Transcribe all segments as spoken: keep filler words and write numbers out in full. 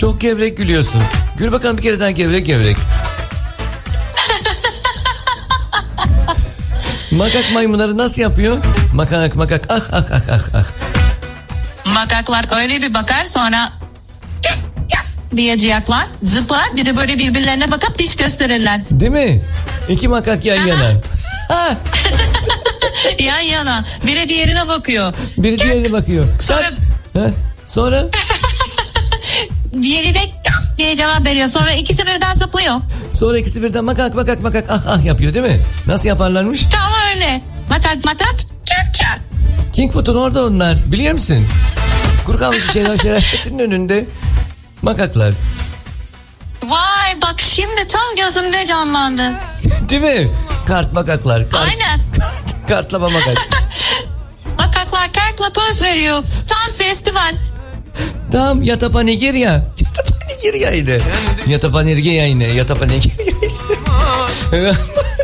Çok gevrek gülüyorsun. Gül bakalım bir kere daha gevrek gevrek. Makak maymunları nasıl yapıyor? Makak makak ah ah ah ah ah. Makaklar öyle bir bakar, sonra diye ciyaklar, zıplar, bir de böyle birbirlerine bakıp diş gösterirler. Değil mi? İki makak yan yana. Yan yana. Biri diğerine bakıyor. Biri diğerine bakıyor. Sonra ha? Sonra diğeri de diye cevap veriyor. Sonra ikisi birden zıplıyor. Sonra ikisi birden makak makak makak ah ah yapıyor değil mi? Nasıl yaparlarmış? Tamam öyle. Matak matak kak kak. Kingfoot'un orada onlar. Biliyor musun? Kuru kalmış şeyler şerefetinin önünde makaklar. Vay bak, şimdi tam gözümde canlandı. Değil mi? Kart makaklar. Kart, aynen. Kart, kartlama makak. Makaklar kartla poz veriyor. Tam festival. Tam Yatapanigirya. Yatapanigirya yine. Yatapanigirya yine. Yatapanigirya yine.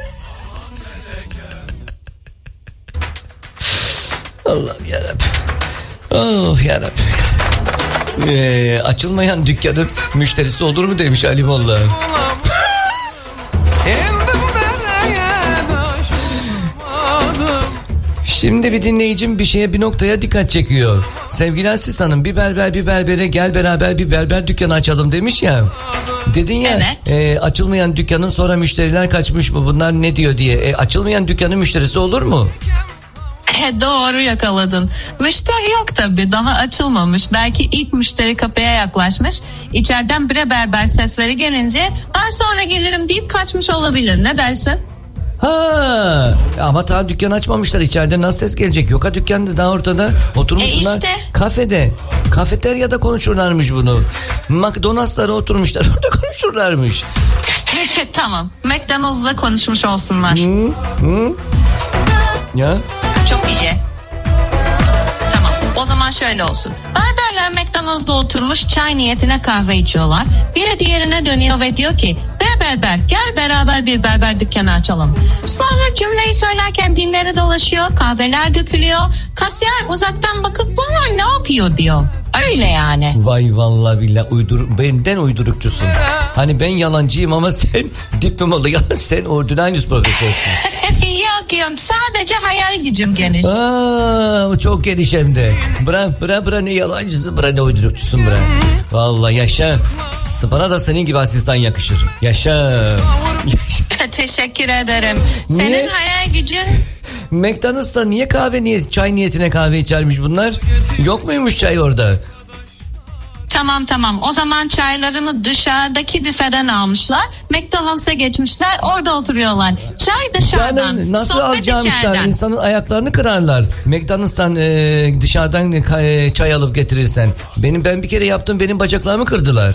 Allah'ım yarabbim. Oh yarabbim. Ee, açılmayan dükkanın müşterisi olur mu demiş Ali Molla. Şimdi bir dinleyicim bir şeye, bir noktaya dikkat çekiyor. Sevgili asistanım, bir berber bir berbere gel beraber bir berber dükkanı açalım demiş ya. Dedin ya evet. e, açılmayan dükkanın sonra müşteriler kaçmış mı, bunlar ne diyor diye. E, açılmayan dükkanın müşterisi olur mu? Doğru yakaladın. Müşteri yok tabii, daha açılmamış. Belki ilk müşteri kapıya yaklaşmış. İçeriden bre berber sesleri gelince ben sonra gelirim deyip kaçmış olabilir. Ne dersin? Ha, ama daha dükkan açmamışlar, içeride nasıl ses gelecek? Yok ha, dükkanda daha ortada oturmuşlar. E işte. Kafede, kafeteryada konuşurlarmış bunu. McDonald's'lara oturmuşlar, orada konuşurlarmış. Tamam, McDonald's'la konuşmuş olsunlar. Hı, hı. Ya. Çok iyi. Tamam, o zaman şöyle olsun. Berberler McDonald's'da oturmuş çay niyetine kahve içiyorlar. Biri diğerine dönüyor ve diyor ki be berber gel beraber bir berber dükkanı açalım. Sonra cümleyi söylerken dilleri dolaşıyor, kahveler dökülüyor. Kasiyer uzaktan bakıp bunlar ne yapıyor diyor. Öyle yani. Vay vallahi billahi uydur, benden uydurukçusun. Hani ben yalancıyım ama sen diplomalı yalan, sen ordinarius profesörsün. Yok yok, sadece hayal gücüm geniş. Aa, çok geniş hem de. Bra bra bra ne yalancısı, bra ne uydurukçusun bra. Vallahi yaşa. Bana da senin gibi asistan yakışır. Yaşa. Yaşa. Teşekkür ederim. Senin Niye? hayal gücün... McDonald's'ta niye kahve niyet, çay niyetine kahve içermiş bunlar? Yok muymuş çay orada? Tamam tamam, o zaman çaylarını dışarıdaki büfeden almışlar. McDonald's'a geçmişler, orada oturuyorlar. Çay dışarıdan, Canım, nasıl sohbet alacakmışlar? içeriden. İnsanın ayaklarını kırarlar. McDonald's'tan e, dışarıdan e, çay alıp getirirsen. Benim ben bir kere yaptım, benim bacaklarımı kırdılar.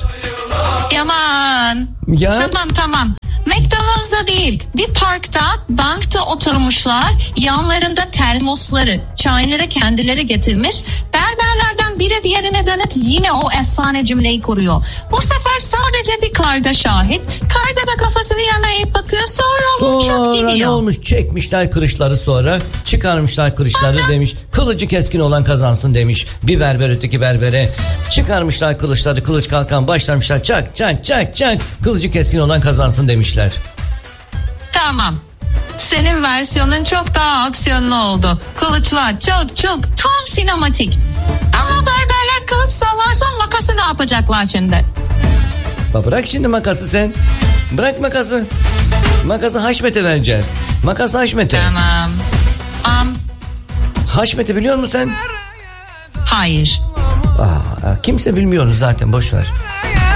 Yaman. Ya. Tamam tamam. McDonald's'da değil, bir parkta bankta oturmuşlar, yanlarında termosları, çayları kendileri getirmiş. Berberlerden biri diğerine dönüp yine o efsane cümleyi kuruyor. Bu sefer sadece bir karga şahit. Karga da kafasını yana eğip bakıyor, sonra uçup gidiyor. Ne olmuş? Çekmişler kırışları, sonra çıkarmışlar kırışları. Aha. Demiş kılıcı keskin olan kazansın demiş. Bir berber öteki berbere çıkarmışlar kılıçları, kılıç kalkan başlamışlar çak çak çak çak, kılıcı keskin olan kazansın demişler. Tamam. Senin versiyonun çok daha aksiyonlu oldu. Kılıçlar çok çok tam sinematik. Ama berberler kılıç sallarsan makası ne yapacaklar şimdi? Bırak şimdi makası sen. Bırak makası. Makası Haşmet'e vereceğiz. Makası Haşmet'e. Tamam. Um, Haşmet'i biliyor musun sen? hayır. Aa, kimse bilmiyoruz zaten, boş ver.